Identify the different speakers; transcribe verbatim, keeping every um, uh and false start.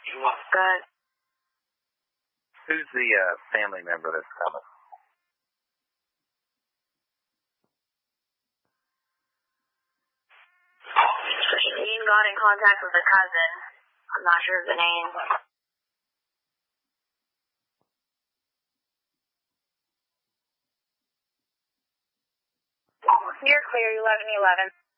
Speaker 1: Good.
Speaker 2: Who's the uh, family member that's coming?
Speaker 1: Ian got in contact with a cousin. I'm not sure of the name. You're clear, eleven eleven.